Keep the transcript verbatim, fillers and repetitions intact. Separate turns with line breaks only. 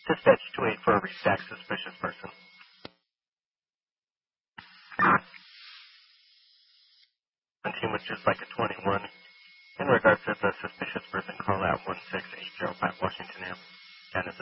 Dispatch two eight for a restack suspicious person. On team with just like a twenty-one. In regards to the suspicious person, call out one six eight zero five Washington Ave. Genesis.